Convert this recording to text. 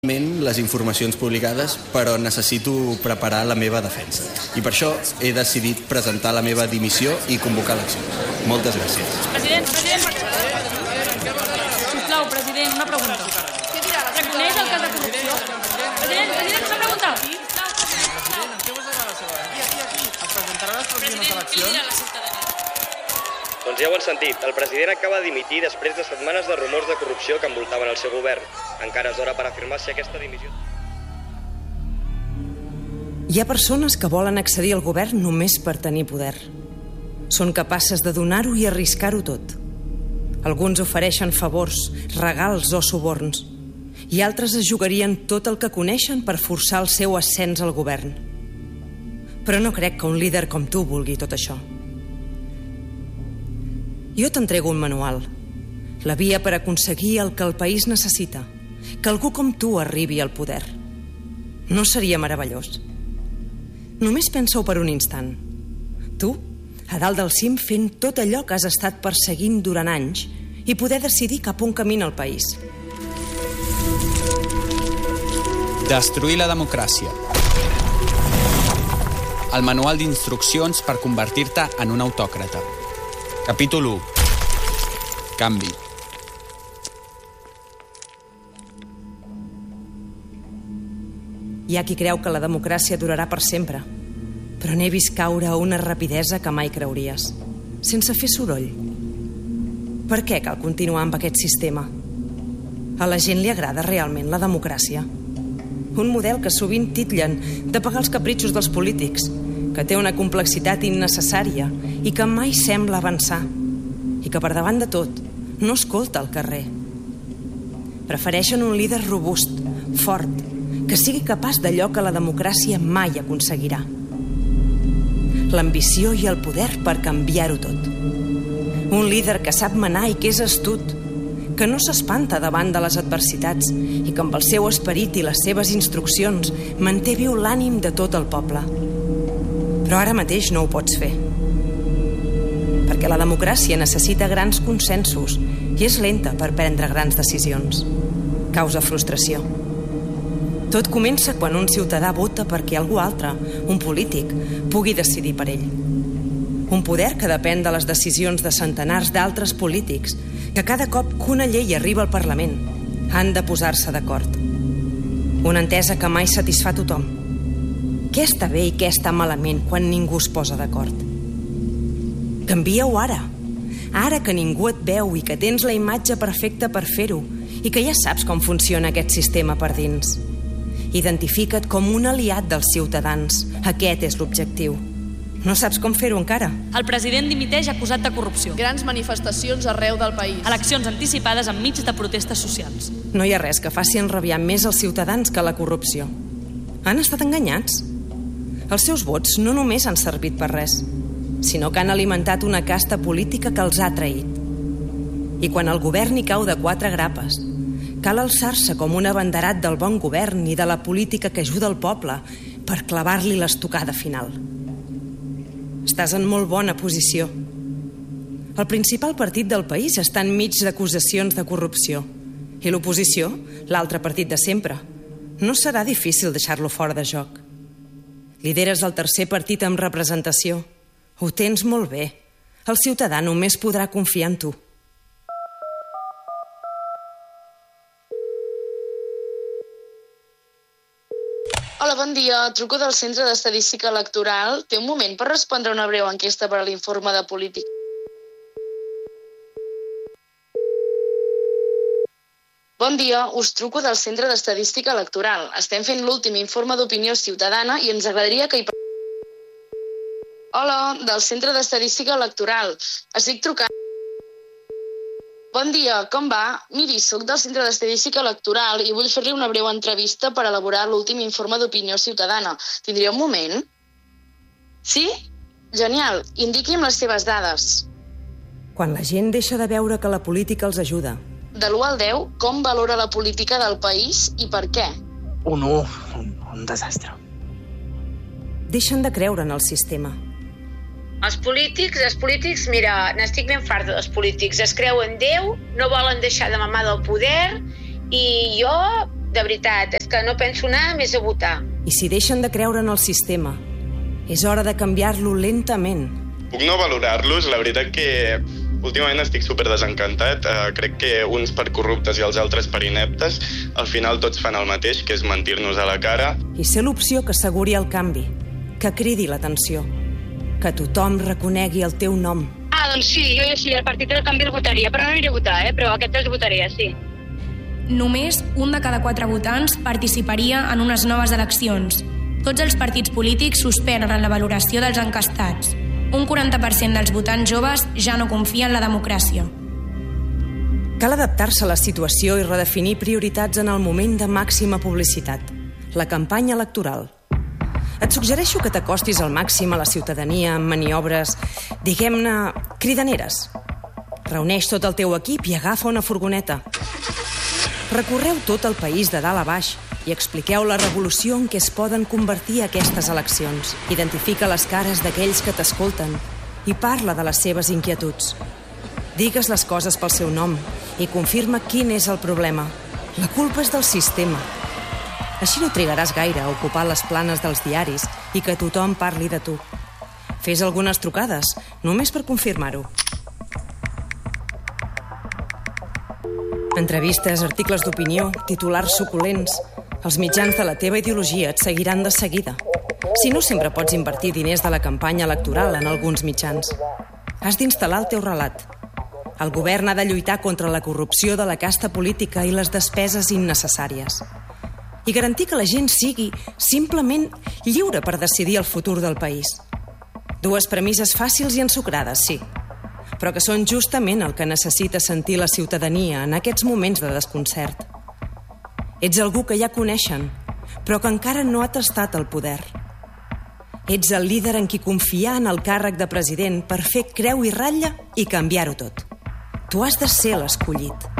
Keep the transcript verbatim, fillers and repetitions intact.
les informacions publicades, però necessito preparar la meva defensa. I per això he decidit presentar la meva dimissió i convocar eleccions. Moltes gràcies. President, president, sisplau, president, una pregunta. Reconeix el cas de corrupció? President, president, una pregunta. President, què us agrada saber? Aquí, aquí, aquí. Es presentarà les pròximes eleccions? Doncs ja ho han sentit, el president acaba de dimitir després de setmanes de rumors de corrupció que envoltaven el seu govern. Encara és hora per afirmar si aquesta dimissió... Hi ha persones que volen accedir al govern només per tenir poder. Són capaces de donar-ho i arriscar-ho tot. Alguns ofereixen favors, regals o suborns, i altres es jugarien tot el que coneixen per forçar el seu ascens al govern. Però no crec que un líder com tu vulgui tot això. Jo t'entrego un manual, la via per aconseguir el que el país necessita, que algú com tu arribi al poder. No seria meravellós? Només pensa-ho per un instant. Tu, a dalt del cim, fent tot allò que has estat perseguint durant anys i poder decidir cap on camina el país. Destruir la democràcia. El manual d'instruccions per convertir-te en un autòcrata. Capítol u. Canvi. Hi ha qui creu que la democràcia durarà per sempre, però n'he vist caure a una rapidesa que mai creuries, sense fer soroll. Per què cal continuar amb aquest sistema? A la gent li agrada realment la democràcia? Un model que sovint titllen de pagar els capritxos dels polítics, que té una complexitat innecessària i que mai sembla avançar, i que per davant de tot no escolta el carrer. Prefereixen un líder robust, fort, que sigui capaç d'allò que la democràcia mai aconseguirà. L'ambició i el poder per canviar-ho tot. Un líder que sap manar i que és astut, que no s'espanta davant de les adversitats i que amb el seu esperit i les seves instruccions manté viu l'ànim de tot el poble. Però ara mateix no ho pots fer. Perquè la democràcia necessita grans consensos i és lenta per prendre grans decisions. Causa frustració. Tot comença quan un ciutadà vota perquè algú altre, un polític, pugui decidir per ell. Un poder que depèn de les decisions de centenars d'altres polítics que cada cop que una llei arriba al Parlament han de posar-se d'acord. Una entesa que mai satisfà tothom. Què està bé i què està malament quan ningú es posa d'acord? Canvia-ho ara. Ara que ningú et veu i que tens la imatge perfecta per fer-ho i que ja saps com funciona aquest sistema per dins. Identifica't com un aliat dels ciutadans. Aquest és l'objectiu. No saps com fer-ho encara? El president dimiteix acusat de corrupció. Grans manifestacions arreu del país. Eleccions anticipades enmig de protestes socials. No hi ha res que faci enrabiar més els ciutadans que la corrupció. Han estat enganyats. Els seus vots no només han servit per res, sinó que han alimentat una casta política que els ha traït. I quan el govern hi cau de quatre grapes, cal alçar-se com un abanderat del bon govern i de la política que ajuda el poble per clavar-li l'estocada final. Estàs en molt bona posició. El principal partit del país està enmig d'acusacions de corrupció i l'oposició, l'altre partit de sempre. No serà difícil deixar-lo fora de joc. Lideres el tercer partit amb representació. Ho tens molt bé. El ciutadà només podrà confiar en tu. Hola, bon dia. Truco del Centre d'Estadística Electoral. Té un moment per respondre una breu enquesta per a l'informe de política. Bon dia, us truco del Centre d'Estadística Electoral. Estem fent l'últim informe d'opinió ciutadana i ens agradaria que hi... Hola, del Centre d'Estadística Electoral. Estic trucant... Bon dia, com va? Miri, soc del Centre d'Estadística Electoral i vull fer-li una breu entrevista per elaborar l'últim informe d'opinió ciutadana. Tindria un moment? Sí? Genial. Indiqui'm les seves dades. Quan la gent deixa de veure que la política els ajuda. De l'u al deu, com valora la política del país i per què? Un u, un, un desastre. Deixen de creure en el sistema. Els polítics, els polítics, mira, n'estic ben farta dels polítics. Es creuen Déu, no volen deixar de mamar del poder i jo de veritat, és que no penso anar més a votar. I si deixen de creure en el sistema, és hora de canviar-lo lentament. Puc no valorar-los, la veritat que últimament estic super desencantat. Uh, crec que uns per corruptes i els altres per ineptes, al final tots fan el mateix, que és mentir-nos a la cara. I ser l'opció que asseguri el canvi, que cridi l'atenció, que tothom reconegui el teu nom. Ah, doncs sí, jo sí, el partit del canvi el votaria, però no aniré a votar, eh? Però aquest el votaria, sí. Només un de cada quatre votants participaria en unes noves eleccions. Tots els partits polítics suspenen en la valoració dels encastats. Un quaranta per cent dels votants joves ja no confien en la democràcia. Cal adaptar-se a la situació i redefinir prioritats en el moment de màxima publicitat, la campanya electoral. Et suggereixo que t'acostis al màxim a la ciutadania amb maniobres, diguem-ne, cridaneres. Reuneix tot el teu equip i agafa una furgoneta. Recorreu tot el país de dalt a baix i expliqueu la revolució en què es poden convertir aquestes eleccions. Identifica les cares d'aquells que t'escolten i parla de les seves inquietuds. Digues les coses pel seu nom i confirma quin és el problema. La culpa és del sistema. Així no trigaràs gaire a ocupar les planes dels diaris i que tothom parli de tu. Fes algunes trucades, només per confirmar-ho. Entrevistes, articles d'opinió, titulars suculents. Els mitjans de la teva ideologia et seguiran de seguida. Si no, sempre pots invertir diners de la campanya electoral en alguns mitjans. Has d'instal·lar el teu relat. El govern ha de lluitar contra la corrupció de la casta política i les despeses innecessàries. I garantir que la gent sigui simplement lliure per decidir el futur del país. Dues premisses fàcils i ensucrades, sí, però que són justament el que necessita sentir la ciutadania en aquests moments de desconcert. Ets algú que ja coneixen, però que encara no ha tastat el poder. Ets el líder en qui confiar en el càrrec de president per fer creu i ratlla i canviar-ho tot. Tu has de ser l'escollit.